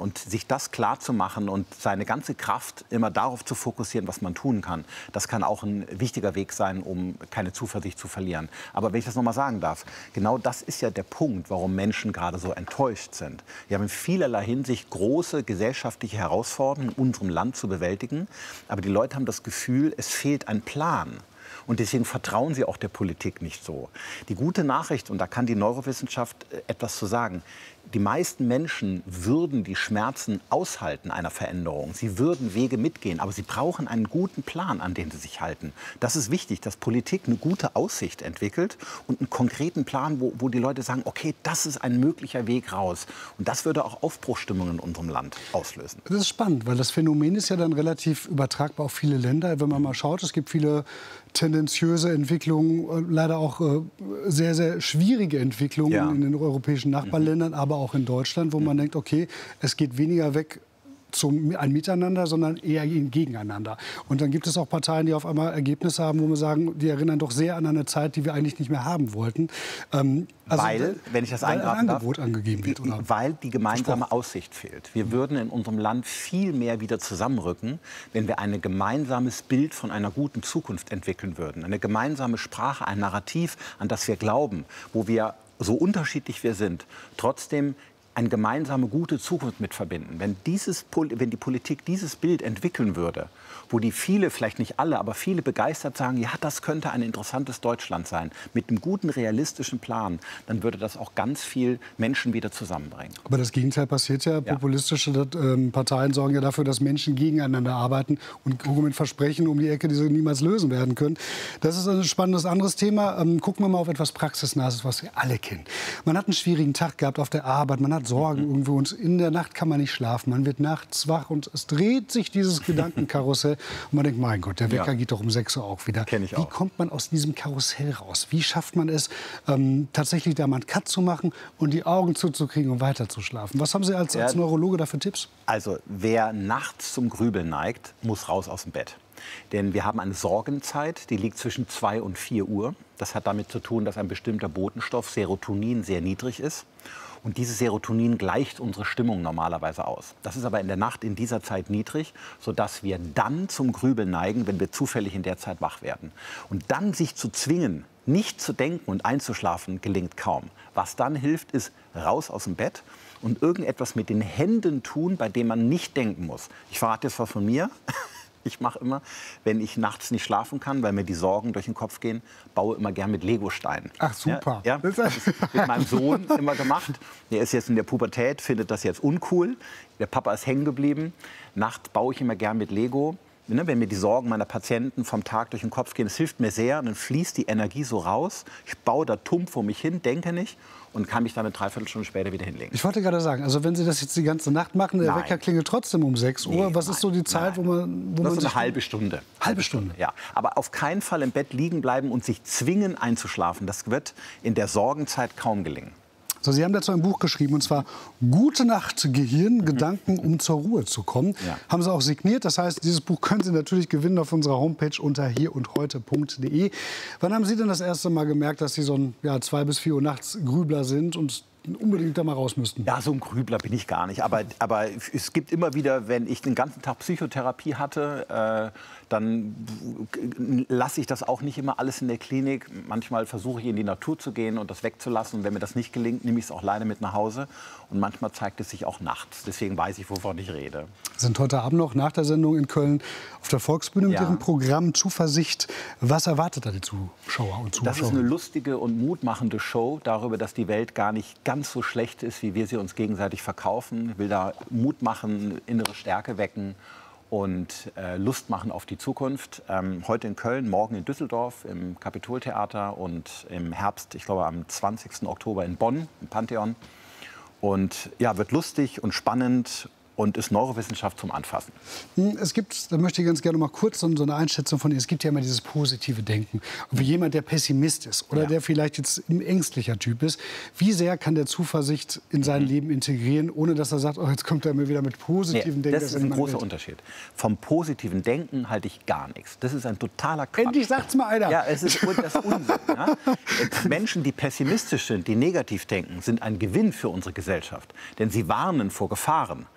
Und sich das klar zu machen und seine ganze Kraft immer darauf zu fokussieren, was man tun kann, das kann auch ein wichtiger Weg sein, um keine Zuversicht zu verlieren. Aber wenn ich das noch mal sagen darf, genau das ist ja der Punkt, warum Menschen gerade so enttäuscht sind. Wir haben in vielerlei Hinsicht große gesellschaftliche Herausforderungen in unserem Land zu bewältigen. Aber die Leute haben das Gefühl, es fehlt ein Plan. Und deswegen vertrauen sie auch der Politik nicht so. Die gute Nachricht, und da kann die Neurowissenschaft etwas zu sagen, die meisten Menschen würden die Schmerzen aushalten einer Veränderung. Sie würden Wege mitgehen, aber sie brauchen einen guten Plan, an den sie sich halten. Das ist wichtig, dass Politik eine gute Aussicht entwickelt und einen konkreten Plan, wo die Leute sagen, okay, das ist ein möglicher Weg raus. Und das würde auch Aufbruchsstimmungen in unserem Land auslösen. Das ist spannend, weil das Phänomen ist ja dann relativ übertragbar auf viele Länder. Wenn man mal schaut, es gibt viele tendenziöse Entwicklungen, leider auch sehr, sehr schwierige Entwicklungen in den europäischen Nachbarländern, aber auch in Deutschland, wo man denkt, okay, es geht weniger weg zum ein Miteinander, sondern eher ein Gegeneinander. Und dann gibt es auch Parteien, die auf einmal Ergebnisse haben, wo wir sagen, die erinnern doch sehr an eine Zeit, die wir eigentlich nicht mehr haben wollten. Weil, wenn ich das eingreifen darf, angegeben wird, oder? Weil die gemeinsame Aussicht fehlt. Wir würden in unserem Land viel mehr wieder zusammenrücken, wenn wir ein gemeinsames Bild von einer guten Zukunft entwickeln würden. Eine gemeinsame Sprache, ein Narrativ, an das wir glauben, wo wir, so unterschiedlich wir sind, trotzdem eine gemeinsame gute Zukunft mit verbinden. Wenn die Politik dieses Bild entwickeln würde, wo die viele, vielleicht nicht alle, aber viele begeistert sagen, ja, das könnte ein interessantes Deutschland sein, mit einem guten, realistischen Plan, dann würde das auch ganz viel Menschen wieder zusammenbringen. Aber das Gegenteil passiert ja. Populistische Parteien sorgen ja dafür, dass Menschen gegeneinander arbeiten und mit Versprechen um die Ecke, die sie niemals lösen werden können. Das ist ein spannendes anderes Thema. Gucken wir mal auf etwas Praxisnahes, was wir alle kennen. Man hat einen schwierigen Tag gehabt auf der Arbeit, man hat Sorgen irgendwo und in der Nacht kann man nicht schlafen. Man wird nachts wach und es dreht sich dieses Gedankenkarussell. Und man denkt, mein Gott, der Wecker geht doch um 6 Uhr auch wieder. Kenn ich auch. Wie kommt man aus diesem Karussell raus? Wie schafft man es, tatsächlich da mal einen Cut zu machen und die Augen zuzukriegen und weiter zu schlafen? Was haben Sie als Neurologe da für Tipps? Also, wer nachts zum Grübeln neigt, muss raus aus dem Bett. Denn wir haben eine Sorgenzeit, die liegt zwischen 2 und 4 Uhr. Das hat damit zu tun, dass ein bestimmter Botenstoff, Serotonin, sehr niedrig ist. Und dieses Serotonin gleicht unsere Stimmung normalerweise aus. Das ist aber in der Nacht in dieser Zeit niedrig, sodass wir dann zum Grübeln neigen, wenn wir zufällig in der Zeit wach werden. Und dann sich zu zwingen, nicht zu denken und einzuschlafen, gelingt kaum. Was dann hilft, ist raus aus dem Bett und irgendetwas mit den Händen tun, bei dem man nicht denken muss. Ich verrate jetzt was von mir. Ich mache immer, wenn ich nachts nicht schlafen kann, weil mir die Sorgen durch den Kopf gehen, baue immer gern mit Legosteinen. Ach, super. Ja, das ist mit meinem Sohn immer gemacht. Der ist jetzt in der Pubertät, findet das jetzt uncool. Der Papa ist hängen geblieben. Nachts baue ich immer gern mit Lego. Wenn mir die Sorgen meiner Patienten vom Tag durch den Kopf gehen, das hilft mir sehr. Dann fließt die Energie so raus. Ich baue da tump vor mich hin, denke nicht und kann mich dann eine Dreiviertelstunde später wieder hinlegen. Ich wollte gerade sagen, also wenn Sie das jetzt die ganze Nacht machen, der Wecker klingelt trotzdem um 6 Uhr. Was ist so die Zeit, wo man das ist eine halbe Stunde. Halbe Stunde? Ja, aber auf keinen Fall im Bett liegen bleiben und sich zwingen einzuschlafen. Das wird in der Sorgenzeit kaum gelingen. So, Sie haben dazu ein Buch geschrieben, und zwar Gute Nacht, Gehirn, Gedanken, um zur Ruhe zu kommen. Ja. Haben Sie auch signiert. Das heißt, dieses Buch können Sie natürlich gewinnen auf unserer Homepage unter hierundheute.de. Wann haben Sie denn das erste Mal gemerkt, dass Sie so ein 2 bis 4 Uhr nachts Grübler sind und unbedingt da mal raus müssten? Ja, so ein Grübler bin ich gar nicht. Aber es gibt immer wieder, wenn ich den ganzen Tag Psychotherapie hatte, dann lasse ich das auch nicht immer alles in der Klinik. Manchmal versuche ich in die Natur zu gehen und das wegzulassen. Und wenn mir das nicht gelingt, nehme ich es auch leider mit nach Hause. Und manchmal zeigt es sich auch nachts. Deswegen weiß ich, wovon ich rede. Sie sind heute Abend noch nach der Sendung in Köln auf der Volksbühne mit Ihrem Programm Zuversicht. Was erwartet da die Zuschauer und Zuschauer? Das ist eine lustige und mutmachende Show darüber, dass die Welt gar nicht ganz so schlecht ist, wie wir sie uns gegenseitig verkaufen. Ich will da Mut machen, innere Stärke wecken und Lust machen auf die Zukunft. Heute in Köln, morgen in Düsseldorf im Kapitoltheater und im Herbst, ich glaube am 20. Oktober in Bonn, im Pantheon. Und ja, wird lustig und spannend und ist Neurowissenschaft zum Anfassen. Es gibt, da möchte ich ganz gerne mal kurz so eine Einschätzung von Ihnen. Es gibt ja immer dieses positive Denken. Und wie jemand, der Pessimist ist oder der vielleicht jetzt ein ängstlicher Typ ist, wie sehr kann der Zuversicht in sein Leben integrieren, ohne dass er sagt, oh, jetzt kommt er mir wieder mit positiven Denken. Das ist ein großer Unterschied. Vom positiven Denken halte ich gar nichts. Das ist ein totaler Quatsch. Endlich sagt's mal einer. Ja, das ist Unsinn. Ja? Menschen, die pessimistisch sind, die negativ denken, sind ein Gewinn für unsere Gesellschaft. Denn sie warnen vor Gefahren.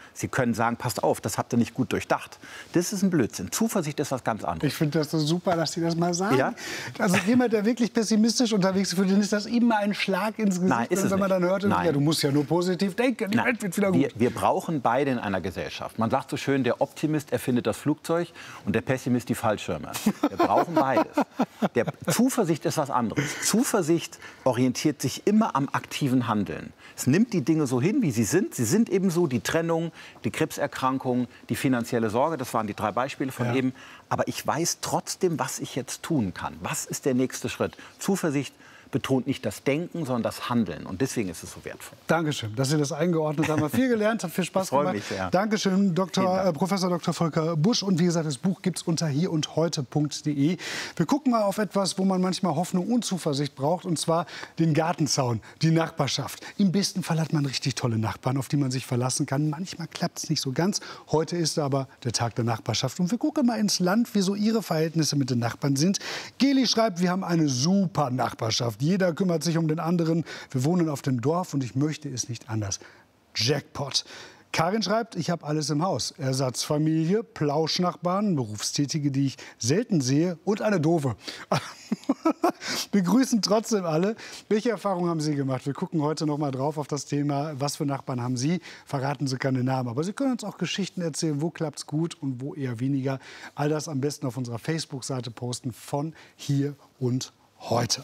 Sie können sagen, passt auf, das habt ihr nicht gut durchdacht. Das ist ein Blödsinn. Zuversicht ist was ganz anderes. Ich finde das so super, dass Sie das mal sagen. Ja? Also jemand, der wirklich pessimistisch unterwegs ist, für den ist das immer ein Schlag ins Gesicht. Nein, ist es wenn man nicht. dann hört, ja, du musst ja nur positiv denken, die Welt wird wieder gut. Wir brauchen beide in einer Gesellschaft. Man sagt so schön, der Optimist erfindet das Flugzeug und der Pessimist die Fallschirme. Wir brauchen beides. Der Zuversicht ist was anderes. Zuversicht orientiert sich immer am aktiven Handeln. Es nimmt die Dinge so hin, wie sie sind. Sie sind ebenso die Trennung, die Krebserkrankung, die finanzielle Sorge. Das waren die 3 Beispiele von eben. Aber ich weiß trotzdem, was ich jetzt tun kann. Was ist der nächste Schritt? Zuversicht betont nicht das Denken, sondern das Handeln. Und deswegen ist es so wertvoll. Dankeschön, dass Sie das eingeordnet haben. Viel gelernt, hat viel Spaß gemacht. Mich sehr. Dankeschön, Professor Dr. Volker Busch. Und wie gesagt, das Buch gibt es unter hierundheute.de. Wir gucken mal auf etwas, wo man manchmal Hoffnung und Zuversicht braucht, und zwar den Gartenzaun, die Nachbarschaft. Im besten Fall hat man richtig tolle Nachbarn, auf die man sich verlassen kann. Manchmal klappt es nicht so ganz. Heute ist aber der Tag der Nachbarschaft. Und wir gucken mal ins Land, wie so Ihre Verhältnisse mit den Nachbarn sind. Geli schreibt, wir haben eine super Nachbarschaft. Jeder kümmert sich um den anderen. Wir wohnen auf dem Dorf und ich möchte es nicht anders. Jackpot. Karin schreibt, ich habe alles im Haus. Ersatzfamilie, Plauschnachbarn, Berufstätige, die ich selten sehe und eine Doofe. Begrüßen trotzdem alle. Welche Erfahrungen haben Sie gemacht? Wir gucken heute noch mal drauf auf das Thema, was für Nachbarn haben Sie? Verraten Sie keine Namen, aber Sie können uns auch Geschichten erzählen, wo klappt es gut und wo eher weniger. All das am besten auf unserer Facebook-Seite posten von Hier und Heute.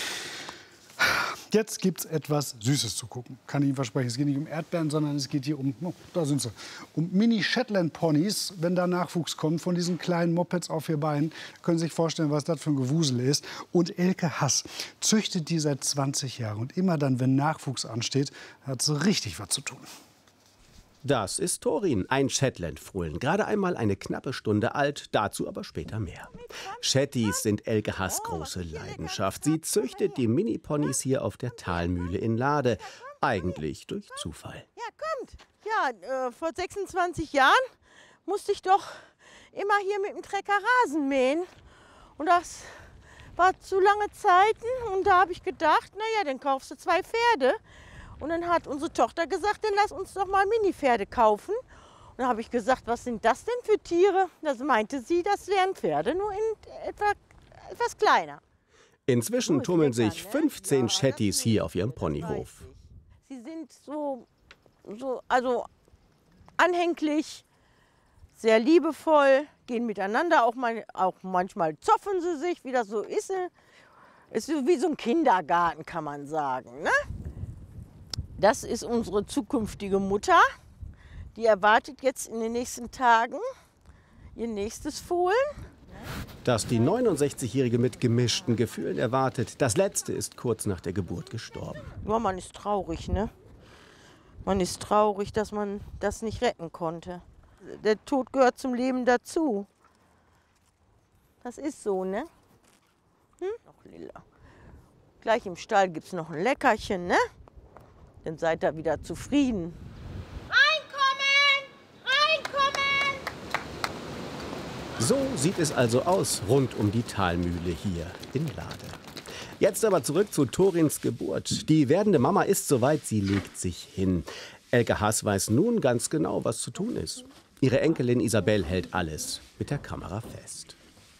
Jetzt gibt es etwas Süßes zu gucken. Kann ich Ihnen versprechen. Es geht nicht um Erdbeeren, sondern es geht hier um, oh, da sind sie, um Mini-Shetland-Ponys. Wenn da Nachwuchs kommt von diesen kleinen Mopeds auf 4 Beinen, können Sie sich vorstellen, was das für ein Gewusel ist. Und Elke Hass züchtet die seit 20 Jahren. Und immer dann, wenn Nachwuchs ansteht, hat sie richtig was zu tun. Das ist Torin, ein Shetland-Fohlen. Gerade einmal eine knappe Stunde alt, dazu aber später mehr. Shetties sind Elke Hass' große Leidenschaft. Sie züchtet die Mini-Ponys hier auf der Talmühle in Lade. Eigentlich durch Zufall. Ja, kommt. Ja, vor 26 Jahren musste ich doch immer hier mit dem Trecker Rasen mähen. Und das war zu lange Zeiten. Und da habe ich gedacht, naja, dann kaufst du 2 Pferde. Und dann hat unsere Tochter gesagt, dann lass uns doch mal Mini-Pferde kaufen. Und dann habe ich gesagt, was sind das denn für Tiere? Das meinte sie, das wären Pferde, nur in etwas kleiner. Inzwischen tummeln sich 15 Shetties hier auf ihrem Ponyhof. Sie sind also anhänglich, sehr liebevoll, gehen miteinander, auch manchmal zoffen sie sich, wie das so ist. Es ist wie so ein Kindergarten, kann man sagen, ne? Das ist unsere zukünftige Mutter. Die erwartet jetzt in den nächsten Tagen ihr nächstes Fohlen. Das die 69-Jährige mit gemischten Gefühlen erwartet. Das letzte ist kurz nach der Geburt gestorben. Ja, man ist traurig, ne? Man ist traurig, dass man das nicht retten konnte. Der Tod gehört zum Leben dazu. Das ist so, ne? Noch lila. Gleich im Stall gibt es noch ein Leckerchen, ne? Dann seid ihr wieder zufrieden. Reinkommen! Reinkommen! So sieht es also aus rund um die Talmühle hier in Lade. Jetzt aber zurück zu Torins Geburt. Die werdende Mama ist soweit, sie legt sich hin. Elke Hass weiß nun ganz genau, was zu tun ist. Ihre Enkelin Isabel hält alles mit der Kamera fest.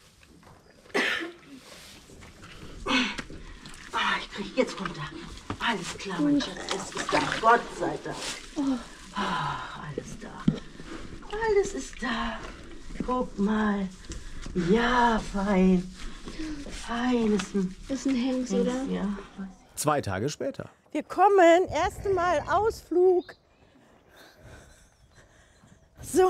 Ich krieg jetzt runter. Alles klar, mein Schatz, es ist da. Gott sei Dank. Alles da. Alles ist da. Guck mal. Ja, fein. Fein ist ein Hengst, oder? Ja. 2 Tage später. Wir kommen. Erste Mal Ausflug. So.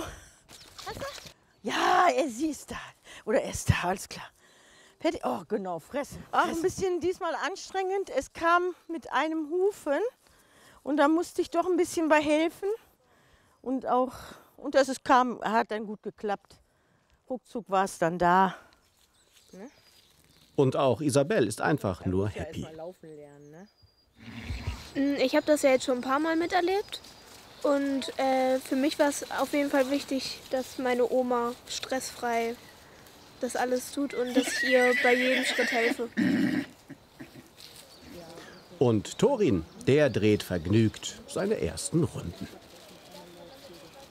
Ja, sie ist da. Oder er ist da, alles klar. Fertig. Oh, genau, fressen. Auch ein bisschen diesmal anstrengend. Es kam mit einem Hufen und da musste ich doch ein bisschen bei helfen. Und dass es kam, hat dann gut geklappt. Ruckzuck war es dann da. Ne? Und auch Isabel ist einfach nur happy. Ja, erst mal laufen lernen, ne? Ich habe das ja jetzt schon ein paar Mal miterlebt. Und für mich war es auf jeden Fall wichtig, dass meine Oma stressfrei das alles tut und dass ich ihr bei jedem Schritt helfe. Und Torin, der dreht vergnügt seine ersten Runden.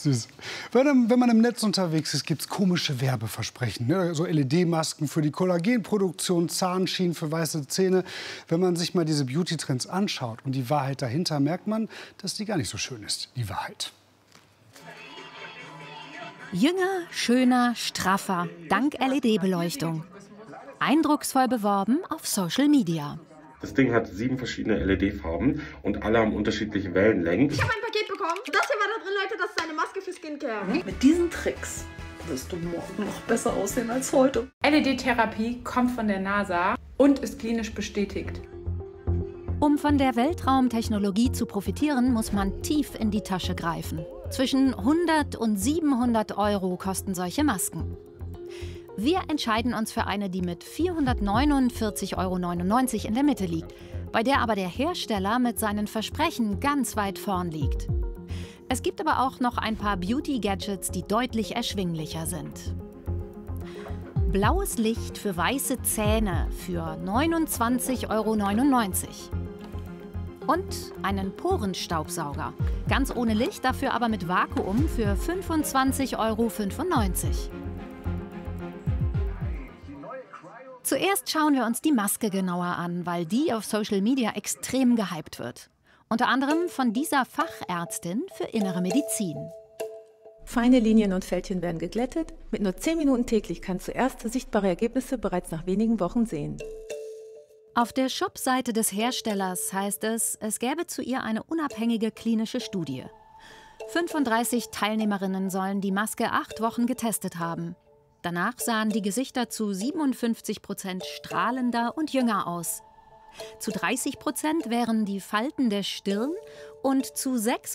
Süß. Wenn man im Netz unterwegs ist, gibt es komische Werbeversprechen. Ne? So LED-Masken für die Kollagenproduktion, Zahnschienen für weiße Zähne. Wenn man sich mal diese Beauty-Trends anschaut und die Wahrheit dahinter, merkt man, dass die gar nicht so schön ist, die Wahrheit. Jünger, schöner, straffer, dank LED-Beleuchtung. Eindrucksvoll beworben auf Social Media. Das Ding hat 7 verschiedene LED-Farben und alle haben unterschiedliche Wellenlängen. Ich habe ein Paket bekommen. Das hier war da drin, Leute, das ist eine Maske für Skincare. Mit diesen Tricks wirst du morgen noch besser aussehen als heute. LED-Therapie kommt von der NASA und ist klinisch bestätigt. Um von der Weltraumtechnologie zu profitieren, muss man tief in die Tasche greifen. Zwischen 100 und 700 Euro kosten solche Masken. Wir entscheiden uns für eine, die mit 449,99 Euro in der Mitte liegt, bei der aber der Hersteller mit seinen Versprechen ganz weit vorn liegt. Es gibt aber auch noch ein paar Beauty-Gadgets, die deutlich erschwinglicher sind. Blaues Licht für weiße Zähne für 29,99 Euro. Und einen Porenstaubsauger, ganz ohne Licht, dafür aber mit Vakuum für 25,95 Euro. Zuerst schauen wir uns die Maske genauer an, weil die auf Social Media extrem gehypt wird. Unter anderem von dieser Fachärztin für Innere Medizin. Feine Linien und Fältchen werden geglättet. Mit nur 10 Minuten täglich kannst du erste sichtbare Ergebnisse bereits nach wenigen Wochen sehen. Auf der Shop-Seite des Herstellers heißt es, es gäbe zu ihr eine unabhängige klinische Studie. 35 Teilnehmerinnen sollen die Maske 8 Wochen getestet haben. Danach sahen die Gesichter zu 57% strahlender und jünger aus. Zu 30% wären die Falten der Stirn und zu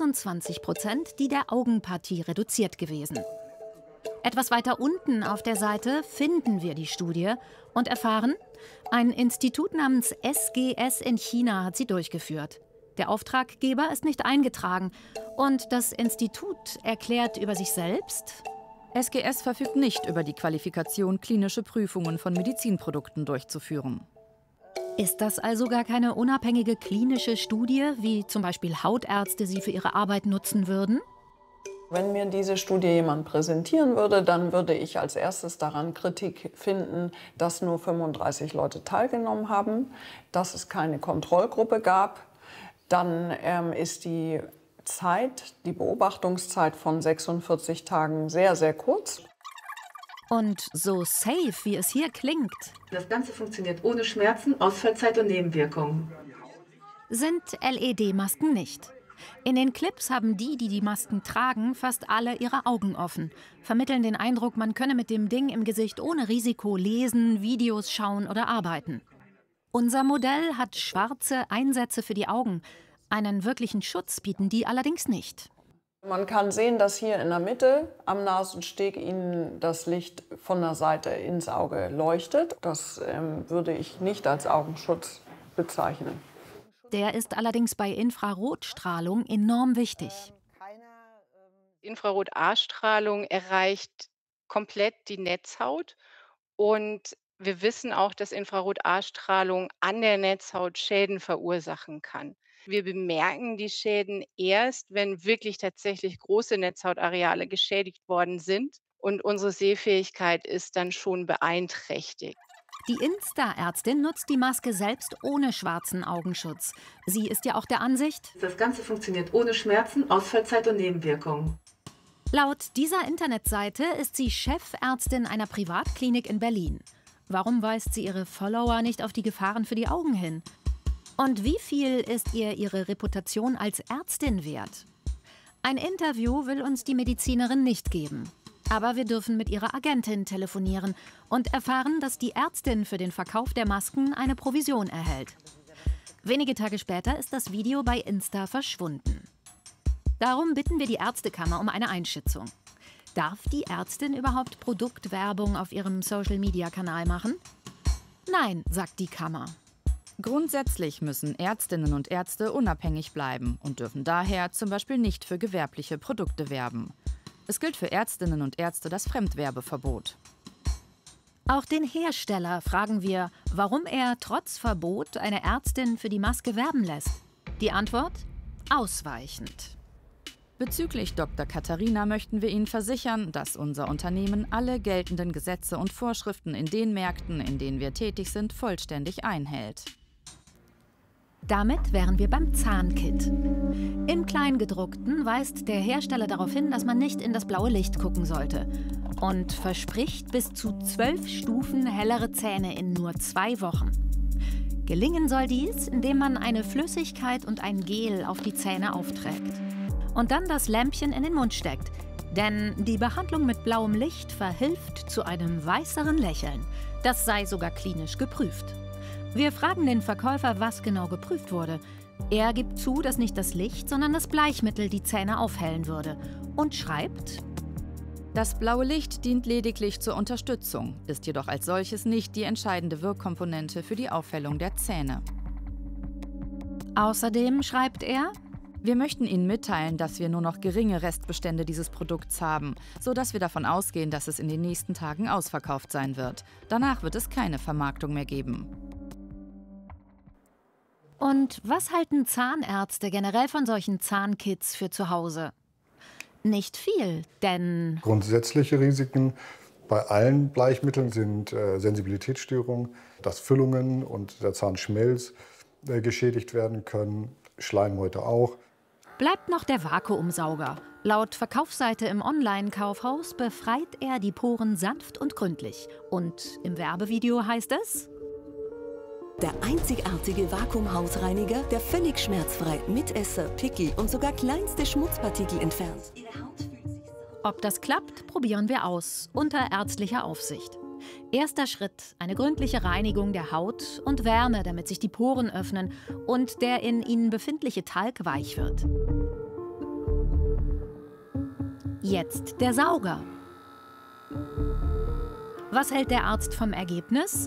26% die der Augenpartie reduziert gewesen. Etwas weiter unten auf der Seite finden wir die Studie und erfahren, ein Institut namens SGS in China hat sie durchgeführt. Der Auftraggeber ist nicht eingetragen und das Institut erklärt über sich selbst: SGS verfügt nicht über die Qualifikation, klinische Prüfungen von Medizinprodukten durchzuführen. Ist das also gar keine unabhängige klinische Studie, wie zum Beispiel Hautärzte sie für ihre Arbeit nutzen würden? Wenn mir diese Studie jemand präsentieren würde, dann würde ich als erstes daran Kritik finden, dass nur 35 Leute teilgenommen haben, dass es keine Kontrollgruppe gab. Dann ist die Beobachtungszeit von 46 Tagen sehr, sehr kurz. Und so safe, wie es hier klingt. Das Ganze funktioniert ohne Schmerzen, Ausfallzeit und Nebenwirkungen. Sind LED-Masken nicht. In den Clips haben die Masken tragen, fast alle ihre Augen offen, vermitteln den Eindruck, man könne mit dem Ding im Gesicht ohne Risiko lesen, Videos schauen oder arbeiten. Unser Modell hat schwarze Einsätze für die Augen. Einen wirklichen Schutz bieten die allerdings nicht. Man kann sehen, dass hier in der Mitte am Nasensteg Ihnen das Licht von der Seite ins Auge leuchtet. Das würde ich nicht als Augenschutz bezeichnen. Der ist allerdings bei Infrarotstrahlung enorm wichtig. Infrarot-A-Strahlung erreicht komplett die Netzhaut und wir wissen auch, dass Infrarot-A-Strahlung an der Netzhaut Schäden verursachen kann. Wir bemerken die Schäden erst, wenn wirklich tatsächlich große Netzhautareale geschädigt worden sind und unsere Sehfähigkeit ist dann schon beeinträchtigt. Die Insta-Ärztin nutzt die Maske selbst ohne schwarzen Augenschutz. Sie ist ja auch der Ansicht: Das Ganze funktioniert ohne Schmerzen, Ausfallzeit und Nebenwirkungen. Laut dieser Internetseite ist sie Chefärztin einer Privatklinik in Berlin. Warum weist sie ihre Follower nicht auf die Gefahren für die Augen hin? Und wie viel ist ihr ihre Reputation als Ärztin wert? Ein Interview will uns die Medizinerin nicht geben. Aber wir dürfen mit ihrer Agentin telefonieren und erfahren, dass die Ärztin für den Verkauf der Masken eine Provision erhält. Wenige Tage später ist das Video bei Insta verschwunden. Darum bitten wir die Ärztekammer um eine Einschätzung. Darf die Ärztin überhaupt Produktwerbung auf ihrem Social-Media-Kanal machen? Nein, sagt die Kammer. Grundsätzlich müssen Ärztinnen und Ärzte unabhängig bleiben und dürfen daher zum Beispiel nicht für gewerbliche Produkte werben. Es gilt für Ärztinnen und Ärzte das Fremdwerbeverbot. Auch den Hersteller fragen wir, warum er trotz Verbot eine Ärztin für die Maske werben lässt. Die Antwort: ausweichend. Bezüglich Dr. Katharina möchten wir Ihnen versichern, dass unser Unternehmen alle geltenden Gesetze und Vorschriften in den Märkten, in denen wir tätig sind, vollständig einhält. Damit wären wir beim Zahnkit. Im Kleingedruckten weist der Hersteller darauf hin, dass man nicht in das blaue Licht gucken sollte und verspricht bis zu 12 Stufen hellere Zähne in nur 2 Wochen. Gelingen soll dies, indem man eine Flüssigkeit und ein Gel auf die Zähne aufträgt und dann das Lämpchen in den Mund steckt. Denn die Behandlung mit blauem Licht verhilft zu einem weißeren Lächeln. Das sei sogar klinisch geprüft. Wir fragen den Verkäufer, was genau geprüft wurde. Er gibt zu, dass nicht das Licht, sondern das Bleichmittel die Zähne aufhellen würde und schreibt: Das blaue Licht dient lediglich zur Unterstützung, ist jedoch als solches nicht die entscheidende Wirkkomponente für die Aufhellung der Zähne. Außerdem schreibt er: Wir möchten Ihnen mitteilen, dass wir nur noch geringe Restbestände dieses Produkts haben, sodass wir davon ausgehen, dass es in den nächsten Tagen ausverkauft sein wird. Danach wird es keine Vermarktung mehr geben. Und was halten Zahnärzte generell von solchen Zahnkits für zu Hause? Nicht viel, denn grundsätzliche Risiken bei allen Bleichmitteln sind Sensibilitätsstörungen, dass Füllungen und der Zahnschmelz geschädigt werden können, Schleimhäute auch. Bleibt noch der Vakuumsauger. Laut Verkaufsseite im Online-Kaufhaus befreit er die Poren sanft und gründlich. Und im Werbevideo heißt es: Der einzigartige Vakuumhausreiniger, der völlig schmerzfrei Mitesser, Pickel und sogar kleinste Schmutzpartikel entfernt. Ob das klappt, probieren wir aus, unter ärztlicher Aufsicht. Erster Schritt: eine gründliche Reinigung der Haut und Wärme, damit sich die Poren öffnen und der in ihnen befindliche Talg weich wird. Jetzt der Sauger. Was hält der Arzt vom Ergebnis?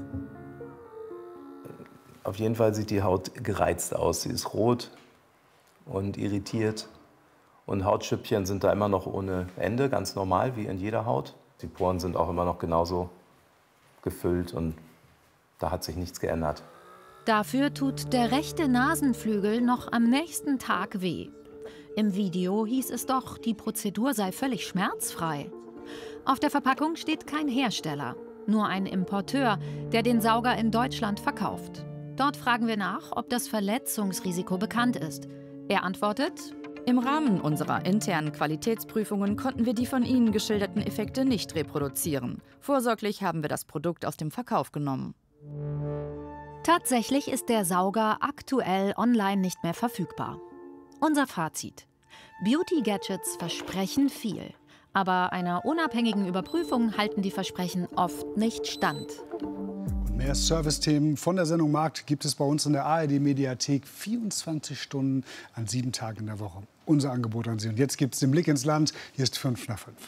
Auf jeden Fall sieht die Haut gereizt aus. Sie ist rot und irritiert. Und Hautschüppchen sind da immer noch ohne Ende, ganz normal, wie in jeder Haut. Die Poren sind auch immer noch genauso gefüllt und da hat sich nichts geändert. Dafür tut der rechte Nasenflügel noch am nächsten Tag weh. Im Video hieß es doch, die Prozedur sei völlig schmerzfrei. Auf der Verpackung steht kein Hersteller, nur ein Importeur, der den Sauger in Deutschland verkauft. Dort fragen wir nach, ob das Verletzungsrisiko bekannt ist. Er antwortet: Im Rahmen unserer internen Qualitätsprüfungen konnten wir die von Ihnen geschilderten Effekte nicht reproduzieren. Vorsorglich haben wir das Produkt aus dem Verkauf genommen. Tatsächlich ist der Sauger aktuell online nicht mehr verfügbar. Unser Fazit: Beauty-Gadgets versprechen viel, aber einer unabhängigen Überprüfung halten die Versprechen oft nicht stand. Mehr Servicethemen von der Sendung Markt gibt es bei uns in der ARD-Mediathek 24 Stunden an 7 Tagen in der Woche. Unser Angebot an Sie. Und jetzt gibt es den Blick ins Land. Hier ist 5 nach 5.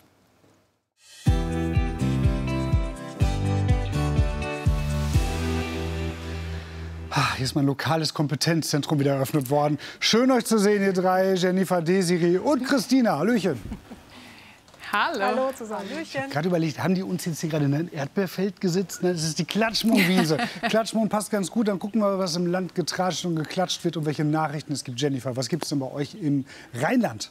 Hier ist mein lokales Kompetenzzentrum wieder eröffnet worden. Schön, euch zu sehen, ihr drei. Jennifer, Desiree und Christina. Hallöchen. Hallo. Hallo zusammen. Ich habe gerade überlegt, haben die uns jetzt hier gerade in ein Erdbeerfeld gesetzt? Das ist die Klatschmon-Wiese. Klatschmon passt ganz gut. Dann gucken wir mal, was im Land getratscht und geklatscht wird und welche Nachrichten es gibt. Jennifer, was gibt es denn bei euch im Rheinland?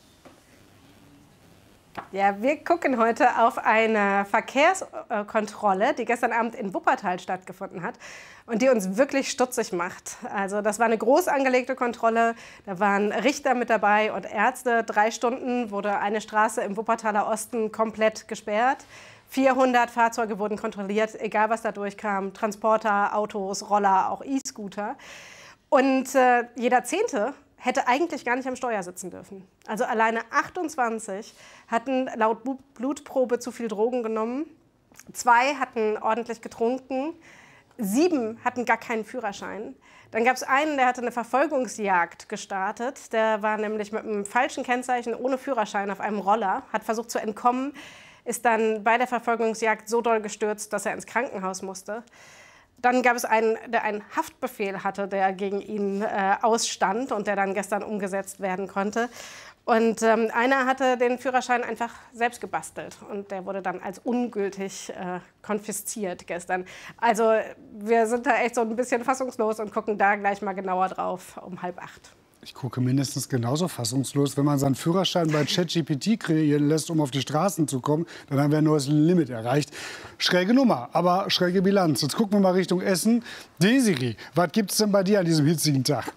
Ja, wir gucken heute auf eine Verkehrskontrolle, die gestern Abend in Wuppertal stattgefunden hat und die uns wirklich stutzig macht. Also das war eine groß angelegte Kontrolle, da waren Richter mit dabei und Ärzte. 3 Stunden wurde eine Straße im Wuppertaler Osten komplett gesperrt. 400 Fahrzeuge wurden kontrolliert, egal was da durchkam. Transporter, Autos, Roller, auch E-Scooter. Und jeder 10. hätte eigentlich gar nicht am Steuer sitzen dürfen. Also alleine 28 hatten laut Blutprobe zu viel Drogen genommen. 2 hatten ordentlich getrunken. 7 hatten gar keinen Führerschein. Dann gab es einen, der hatte eine Verfolgungsjagd gestartet. Der war nämlich mit einem falschen Kennzeichen ohne Führerschein auf einem Roller, hat versucht zu entkommen, ist dann bei der Verfolgungsjagd so doll gestürzt, dass er ins Krankenhaus musste. Dann gab es einen, der einen Haftbefehl hatte, der gegen ihn ausstand und der dann gestern umgesetzt werden konnte. Und einer hatte den Führerschein einfach selbst gebastelt und der wurde dann als ungültig konfisziert gestern. Also wir sind da echt so ein bisschen fassungslos und gucken da gleich mal genauer drauf um 7:30. Ich gucke mindestens genauso fassungslos. Wenn man seinen Führerschein bei ChatGPT kreieren lässt, um auf die Straßen zu kommen, dann haben wir ein neues Limit erreicht. Schräge Nummer, aber schräge Bilanz. Jetzt gucken wir mal Richtung Essen. Desiree, was gibt es denn bei dir an diesem hitzigen Tag?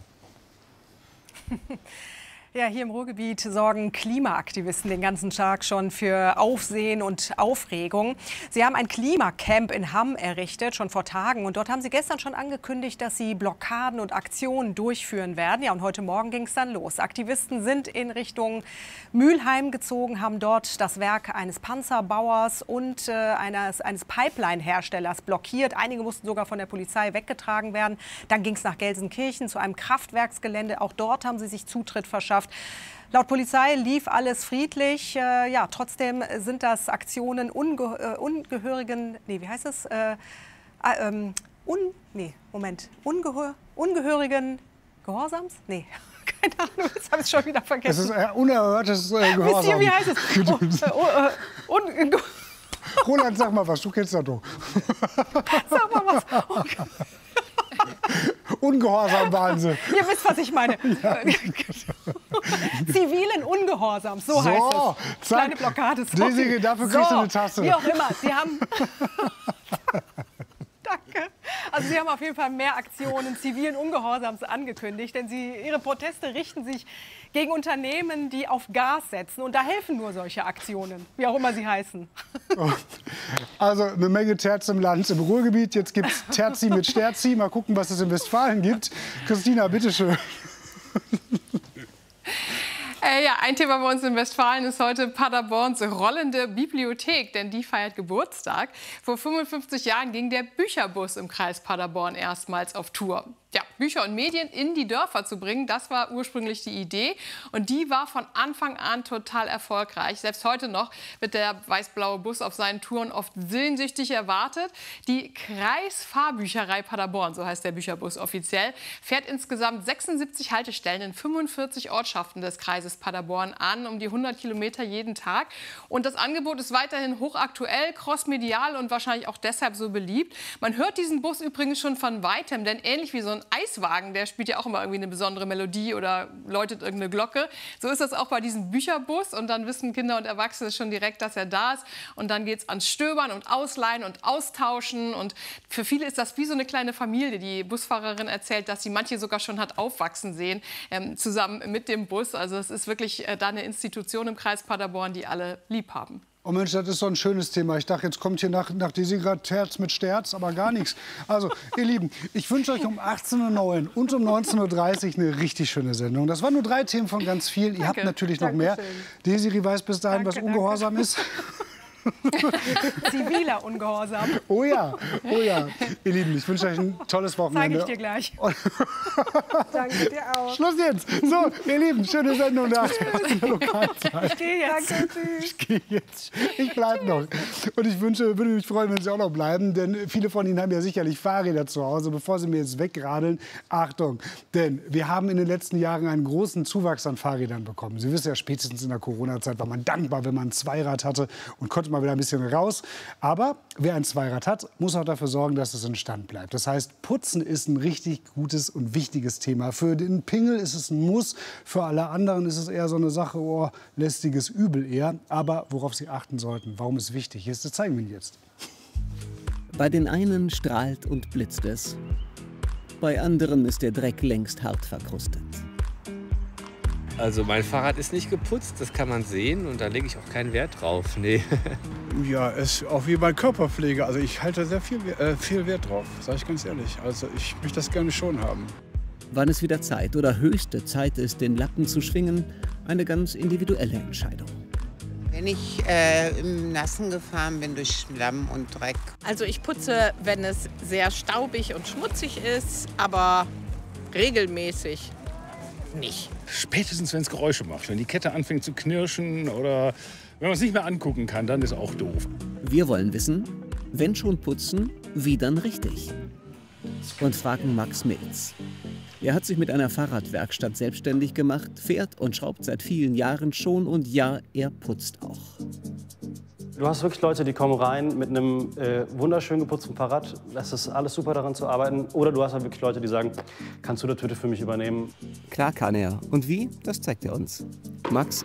Ja, hier im Ruhrgebiet sorgen Klimaaktivisten den ganzen Tag schon für Aufsehen und Aufregung. Sie haben ein Klimacamp in Hamm errichtet, schon vor Tagen. Und dort haben sie gestern schon angekündigt, dass sie Blockaden und Aktionen durchführen werden. Ja, und heute Morgen ging es dann los. Aktivisten sind in Richtung Mülheim gezogen, haben dort das Werk eines Panzerbauers und eines Pipeline-Herstellers blockiert. Einige mussten sogar von der Polizei weggetragen werden. Dann ging es nach Gelsenkirchen zu einem Kraftwerksgelände. Auch dort haben sie sich Zutritt verschafft. Laut Polizei lief alles friedlich. Ja, trotzdem sind das Aktionen ungehörigen Gehorsams? Nee, keine Ahnung, jetzt habe ich es schon wieder vergessen. Das ist unerhörtes Gehorsam. Wisst ihr, wie heißt es? Roland, sag mal was, du kennst das doch. Sag mal was. Okay. Ungehorsam waren sie. Ihr wisst, was ich meine. Ja. Zivilen Ungehorsams, so heißt es. Kleine Blockade. Desiree, dafür kriegst du eine Tasse. Wie auch immer, Sie haben... Danke. Also Sie haben auf jeden Fall mehr Aktionen zivilen Ungehorsams angekündigt, denn Ihre Proteste richten sich gegen Unternehmen, die auf Gas setzen. Und da helfen nur solche Aktionen, wie auch immer sie heißen. Also eine Menge Terz im Land, im Ruhrgebiet. Jetzt gibt es Terzi mit Sterzi. Mal gucken, was es in Westfalen gibt. Christina, bitteschön. Ja, ein Thema bei uns in Westfalen ist heute Paderborns rollende Bibliothek, denn die feiert Geburtstag. Vor 55 Jahren ging der Bücherbus im Kreis Paderborn erstmals auf Tour. Ja, Bücher und Medien in die Dörfer zu bringen, das war ursprünglich die Idee. Und die war von Anfang an total erfolgreich. Selbst heute noch wird der weiß-blaue Bus auf seinen Touren oft sehnsüchtig erwartet. Die Kreisfahrbücherei Paderborn, so heißt der Bücherbus offiziell, fährt insgesamt 76 Haltestellen in 45 Ortschaften des Kreises Paderborn an, um die 100 Kilometer jeden Tag. Und das Angebot ist weiterhin hochaktuell, crossmedial und wahrscheinlich auch deshalb so beliebt. Man hört diesen Bus übrigens schon von Weitem, denn ähnlich wie so ein Eiswagen, der spielt ja auch immer irgendwie eine besondere Melodie oder läutet irgendeine Glocke. So ist das auch bei diesem Bücherbus und dann wissen Kinder und Erwachsene schon direkt, dass er da ist. Und dann geht es ans Stöbern und Ausleihen und Austauschen. Und für viele ist das wie so eine kleine Familie. Die Busfahrerin erzählt, dass sie manche sogar schon hat aufwachsen sehen, zusammen mit dem Bus. Also es ist wirklich da eine Institution im Kreis Paderborn, die alle lieb haben. Oh Mensch, das ist so ein schönes Thema. Ich dachte, jetzt kommt hier nach Desiree Terz mit Sterz, aber gar nichts. Also, ihr Lieben, ich wünsche euch um 18:09 Uhr und um 19:30 Uhr eine richtig schöne Sendung. Das waren nur 3 Themen von ganz vielen. Ihr habt natürlich noch mehr. Desiree weiß bis dahin, was Ungehorsam ist. Ziviler Ungehorsam. Oh ja, oh ja. Ihr Lieben, ich wünsche euch ein tolles Wochenende. Zeige ich dir gleich. Danke dir auch. Schluss jetzt. So, ihr Lieben, schöne Sendung nach. Ich gehe jetzt. Danke, tschüss. Ich gehe jetzt. Ich bleibe noch. Und ich würde mich freuen, wenn Sie auch noch bleiben, denn viele von Ihnen haben ja sicherlich Fahrräder zu Hause. Bevor Sie mir jetzt wegradeln, Achtung, denn wir haben in den letzten Jahren einen großen Zuwachs an Fahrrädern bekommen. Sie wissen ja, spätestens in der Corona-Zeit war man dankbar, wenn man ein Zweirad hatte und konnte mal wieder ein bisschen raus. Aber wer ein Zweirad hat, muss auch dafür sorgen, dass es in Stand bleibt. Das heißt, Putzen ist ein richtig gutes und wichtiges Thema. Für den Pingel ist es ein Muss, für alle anderen ist es eher so eine Sache, oh, lästiges Übel eher. Aber worauf Sie achten sollten, warum es wichtig ist, das zeigen wir Ihnen jetzt. Bei den einen strahlt und blitzt es. Bei anderen ist der Dreck längst hart verkrustet. Also mein Fahrrad ist nicht geputzt, das kann man sehen und da lege ich auch keinen Wert drauf. Nee. Ja, ist auch wie bei Körperpflege. Also ich halte sehr viel Wert drauf, sage ich ganz ehrlich. Also ich möchte das gerne schon haben. Wann es wieder Zeit oder höchste Zeit ist, den Lappen zu schwingen, eine ganz individuelle Entscheidung. Wenn ich im Nassen gefahren bin durch Schlamm und Dreck. Also ich putze, wenn es sehr staubig und schmutzig ist, aber regelmäßig nicht. Spätestens, wenn es Geräusche macht. Wenn die Kette anfängt zu knirschen oder wenn man es nicht mehr angucken kann, dann ist auch doof. Wir wollen wissen, wenn schon putzen, wie dann richtig? Und fragen Max Milz. Er hat sich mit einer Fahrradwerkstatt selbstständig gemacht, fährt und schraubt seit vielen Jahren schon und ja, er putzt auch. Du hast wirklich Leute, die kommen rein mit einem wunderschön geputzten Fahrrad. Das ist alles super, daran zu arbeiten. Oder du hast halt wirklich Leute, die sagen, kannst du das bitte für mich übernehmen? Klar kann er. Und wie? Das zeigt er uns. Max